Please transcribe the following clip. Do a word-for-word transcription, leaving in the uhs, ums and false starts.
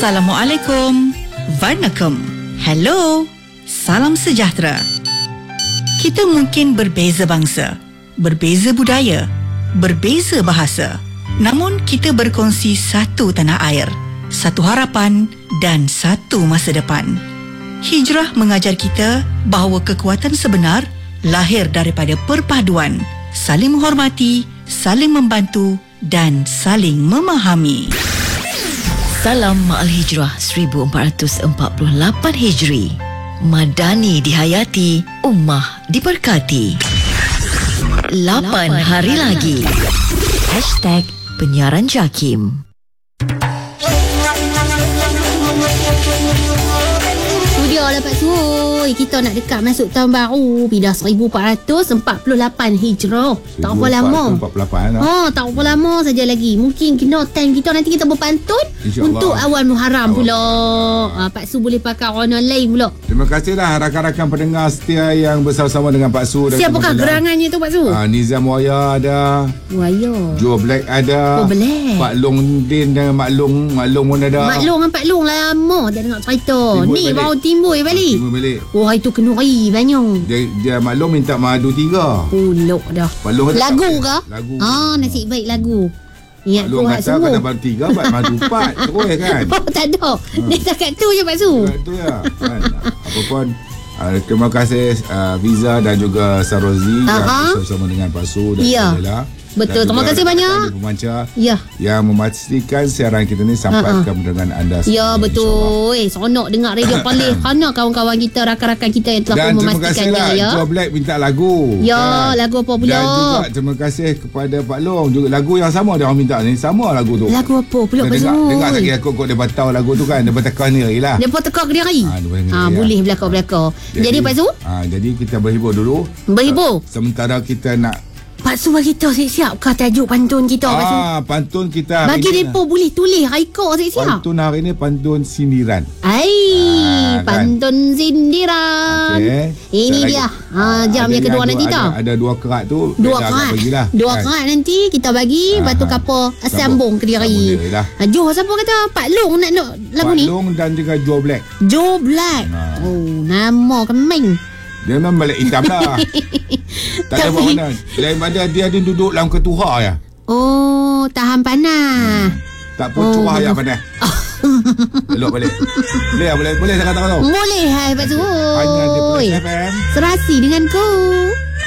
Assalamualaikum. Vanakkam. Hello. Salam sejahtera. Kita mungkin berbeza bangsa, berbeza budaya, berbeza bahasa. Namun kita berkongsi satu tanah air, satu harapan dan satu masa depan. Hijrah mengajar kita bahawa kekuatan sebenar lahir daripada perpaduan, saling menghormati, saling membantu dan saling memahami. Salam Ma'al Hijrah seribu empat ratus empat puluh lapan Hijri. Madani dihayati, ummah diberkati. Lapan hari lagi. Hashtag Penyiaran Jakim. Studio lah Pak Suy. Kita nak dekat masuk tahun baru. Pindah seribu empat ratus empat puluh lapan Hijrah. Tak apa lama. empat puluh lapan lah. Oh, tak apa lama saja lagi. Mungkin kena time kita nanti kita berpantun untuk awal Muharram pula. Ha, Pak Su boleh pakai warna lain pula. Terima kasihlah rakan-rakan pendengar setia yang bersama-sama dengan Pak Su. Siapakah gerangannya tu Pak Su? Ha, Nizam Waya ada. Waya. Joe Black ada. Oh, Black. Pak Long Din dan Mak Long. Mak Long pun ada. Mak Long dengan Pak Long lama dah dengar cerita. Timbul Ni balik. baru timbul balik. Timbul balik. Wah, itu kenuri banyak. Dia, dia Mak Long minta madu tiga. Puluk dah. Pak Long kata Lagu tak ke? Lagu. Ah, nasib baik lagu. Ingat Pak Long tu hak kata semua. kena madu tiga, buat madu empat. Terus kan. Oh, tak ada. Dia takat tu je Pak Su. Itu ya. Kan? Apa pun. Uh, terima kasih uh, Fiza dan juga Sarozi yang Uh-huh. bersama dengan Pak Su dan Ya. Lela. Betul. Dan Terima juga kasih rakan-rakan banyak. di pemancar Ya. yang memastikan siaran kita ni sampai Uh-huh. ke pendengar anda. Ya, semua, betul. Eh, seronok dengar radio Palih. Kerana kawan-kawan kita, rakan-rakan kita yang telah Dan pun terima memastikannya kasihlah ya. Joe Black minta lagu. Ya, lagu apa pula? Dan juga terima kasih kepada Pak Long juga lagu yang sama dia orang minta ni, sama lagu tu. Lagu apa pula Dia Pak Su? dengar, dengar lagi aku kod dia batau lagu tu kan, dia bertekar ni lah. Dia pun tekak dia hari. Ah, dia boleh Ha, ya. boleh belakang-belakang. Jadi, Pak Su, Ah, jadi kita berhibur dulu. berhibur. Sementara kita nak Pak Su bagi tahu siap-siap kah tajuk pantun kita Pak Su? ah, pantun kita hari Bagi ni. depa boleh tulis haika siap-siap. Pantun hari ni pantun sindiran. Ai, Ah, kan? pantun sindiran. Okey. Ini Sekali dia. lagi. Ha, jam Ada yang kedua ada- nanti ada, tau. Ada dua kerat tu. Dua Beza kerat. agak bagilah, Dua kan? kerat nanti kita bagi Ah, batu ah. kapal Sambung. sambung ke diri. Sambung dia lah. Ha, Joe siapa kata Pak Long nak nak lagu Pak ni? Long dan juga Joe Black. Joe Black. Ah. Oh, nama kemeng. Dia memang balik hitam lah. Tak ada Tapi- buat mana. Daripada dia dia duduk dalam ketuha ya. Oh, tahan panas. Tak pun Oh, curah betul. ayat panas. Elok balik. Boleh boleh boleh saya kata kau. Boleh hai Pak Su. Hanya di Plus F M. Serasi denganku.